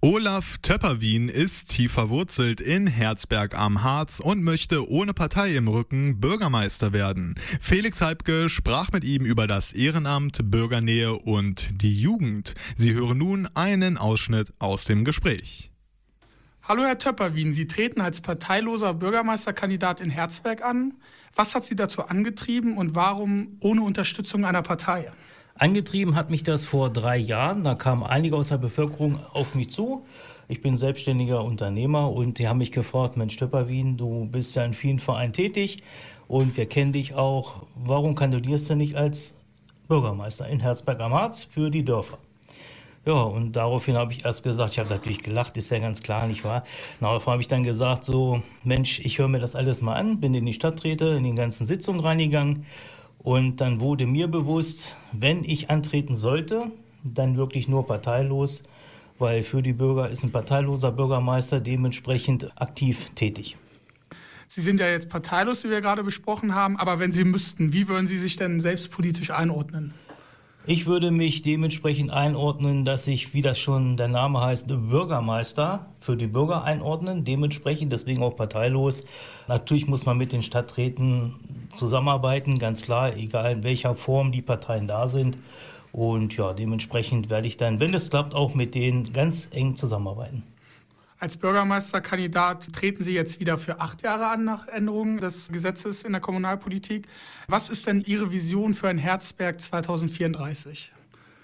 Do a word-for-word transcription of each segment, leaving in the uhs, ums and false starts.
Olaf Töpperwien ist tief verwurzelt in Herzberg am Harz und möchte ohne Partei im Rücken Bürgermeister werden. Felix Heibke sprach mit ihm über das Ehrenamt, Bürgernähe und die Jugend. Sie hören nun einen Ausschnitt aus dem Gespräch. Hallo Herr Töpperwien, Sie treten als parteiloser Bürgermeisterkandidat in Herzberg an. Was hat Sie dazu angetrieben und warum ohne Unterstützung einer Partei? Angetrieben hat mich das vor drei Jahren. Da kamen einige aus der Bevölkerung auf mich zu. Ich bin selbstständiger Unternehmer und die haben mich gefragt, Mensch Töpperwien, du bist ja in vielen Vereinen tätig und wir kennen dich auch. Warum kandidierst du nicht als Bürgermeister in Herzberg am Harz für die Dörfer? Ja, und daraufhin habe ich erst gesagt, ich habe natürlich gelacht, ist ja ganz klar, nicht wahr? Daraufhin habe ich dann gesagt, so Mensch, ich höre mir das alles mal an, bin in die Stadträte, in die ganzen Sitzungen reingegangen. Und dann wurde mir bewusst, wenn ich antreten sollte, dann wirklich nur parteilos, weil für die Bürger ist ein parteiloser Bürgermeister dementsprechend aktiv tätig. Sie sind ja jetzt parteilos, wie wir gerade besprochen haben, aber wenn Sie müssten, wie würden Sie sich denn selbst politisch einordnen? Ich würde mich dementsprechend einordnen, dass ich, wie das schon der Name heißt, Bürgermeister für die Bürger einordnen, dementsprechend, deswegen auch parteilos. Natürlich muss man mit den Stadträten zusammenarbeiten, ganz klar, egal in welcher Form die Parteien da sind. Und ja, dementsprechend werde ich dann, wenn es klappt, auch mit denen ganz eng zusammenarbeiten. Als Bürgermeisterkandidat treten Sie jetzt wieder für acht Jahre an nach Änderung des Gesetzes in der Kommunalpolitik. Was ist denn Ihre Vision für ein Herzberg zwanzig vierunddreißig?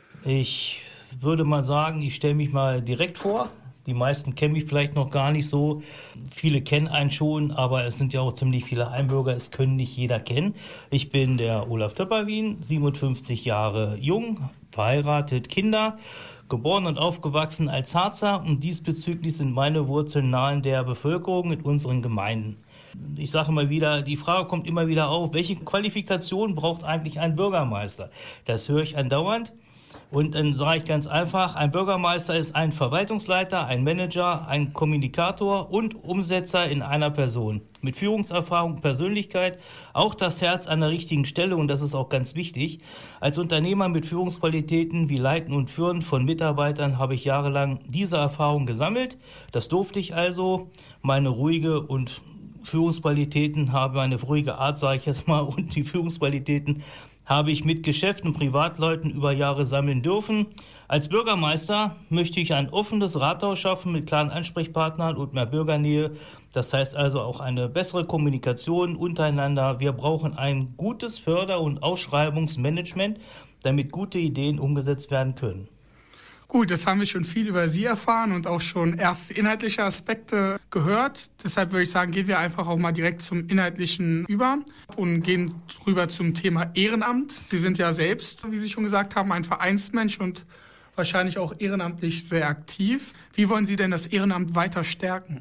Ich würde mal sagen, ich stelle mich mal direkt vor. Die meisten kennen mich vielleicht noch gar nicht so. Viele kennen einen schon, aber es sind ja auch ziemlich viele Einbürger. Es können nicht jeder kennen. Ich bin der Olaf Töpperwien, siebenundfünfzig Jahre jung, verheiratet, Kinder. Geboren und aufgewachsen als Harzer und diesbezüglich sind meine Wurzeln nahe der Bevölkerung in unseren Gemeinden. Ich sage mal wieder, die Frage kommt immer wieder auf, welche Qualifikation braucht eigentlich ein Bürgermeister? Das höre ich andauernd. Und dann sage ich ganz einfach, ein Bürgermeister ist ein Verwaltungsleiter, ein Manager, ein Kommunikator und Umsetzer in einer Person. Mit Führungserfahrung, Persönlichkeit, auch das Herz an der richtigen Stelle und das ist auch ganz wichtig. Als Unternehmer mit Führungsqualitäten wie Leiten und Führen von Mitarbeitern habe ich jahrelang diese Erfahrung gesammelt. Das durfte ich also, meine ruhige und Führungsqualitäten habe, eine ruhige Art, sage ich jetzt mal, und die Führungsqualitäten habe ich mit Geschäften und Privatleuten über Jahre sammeln dürfen. Als Bürgermeister möchte ich ein offenes Rathaus schaffen mit klaren Ansprechpartnern und mehr Bürgernähe. Das heißt also auch eine bessere Kommunikation untereinander. Wir brauchen ein gutes Förder- und Ausschreibungsmanagement, damit gute Ideen umgesetzt werden können. Gut, jetzt haben wir schon viel über Sie erfahren und auch schon erste inhaltliche Aspekte gehört. Deshalb würde ich sagen, gehen wir einfach auch mal direkt zum Inhaltlichen über und gehen rüber zum Thema Ehrenamt. Sie sind ja selbst, wie Sie schon gesagt haben, ein Vereinsmensch und wahrscheinlich auch ehrenamtlich sehr aktiv. Wie wollen Sie denn das Ehrenamt weiter stärken?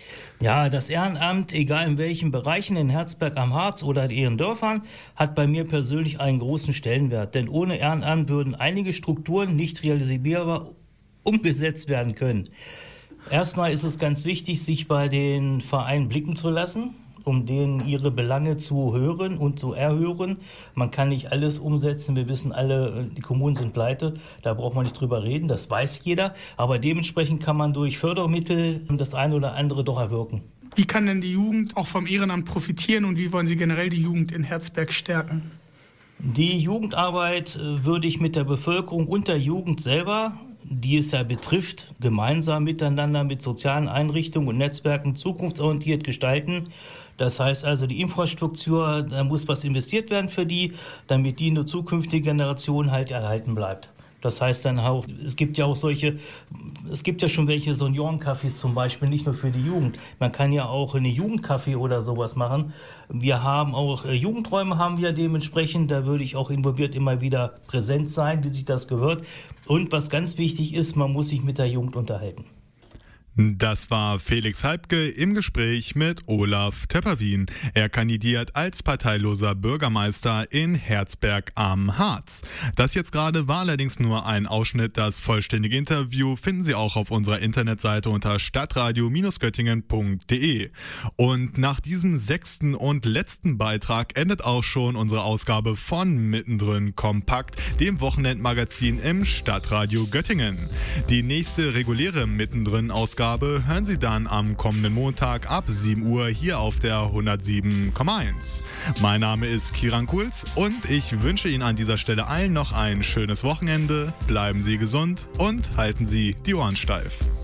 Ja, das Ehrenamt, egal in welchen Bereichen, in Herzberg am Harz oder in ihren Dörfern, hat bei mir persönlich einen großen Stellenwert. Denn ohne Ehrenamt würden einige Strukturen nicht realisierbar umgesetzt werden können. Erstmal ist es ganz wichtig, sich bei den Vereinen blicken zu lassen, um denen ihre Belange zu hören und zu erhören. Man kann nicht alles umsetzen. Wir wissen alle, die Kommunen sind pleite. Da braucht man nicht drüber reden. Das weiß jeder. Aber dementsprechend kann man durch Fördermittel das eine oder andere doch erwirken. Wie kann denn die Jugend auch vom Ehrenamt profitieren und wie wollen Sie generell die Jugend in Herzberg stärken? Die Jugendarbeit würde ich mit der Bevölkerung und der Jugend selber, die es ja betrifft, gemeinsam miteinander mit sozialen Einrichtungen und Netzwerken zukunftsorientiert gestalten. Das heißt also, die Infrastruktur, da muss was investiert werden für die, damit die in der zukünftigen Generation halt erhalten bleibt. Das heißt dann auch, es gibt ja auch solche, es gibt ja schon welche Seniorencafés zum Beispiel, nicht nur für die Jugend. Man kann ja auch eine Jugendcafé oder sowas machen. Wir haben auch äh, Jugendräume haben wir dementsprechend, da würde ich auch involviert immer wieder präsent sein, wie sich das gehört. Und was ganz wichtig ist, man muss sich mit der Jugend unterhalten. Das war Felix Heibke im Gespräch mit Olaf Töpperwien. Er kandidiert als parteiloser Bürgermeister in Herzberg am Harz. Das jetzt gerade war allerdings nur ein Ausschnitt. Das vollständige Interview finden Sie auch auf unserer Internetseite unter stadtradio Bindestrich göttingen punkt de. Und nach diesem sechsten und letzten Beitrag endet auch schon unsere Ausgabe von Mittendrin Kompakt, dem Wochenendmagazin im Stadtradio Göttingen. Die nächste reguläre Mittendrin-Ausgabe hören Sie dann am kommenden Montag ab sieben Uhr hier auf der hundertsieben Komma eins. Mein Name ist Kiran Kulz und ich wünsche Ihnen an dieser Stelle allen noch ein schönes Wochenende. Bleiben Sie gesund und halten Sie die Ohren steif.